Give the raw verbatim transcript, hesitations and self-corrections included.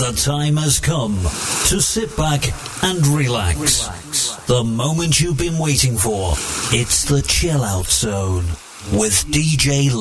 The time has come to sit back and relax. The moment you've been waiting for. It's the Chill Out Zone with D J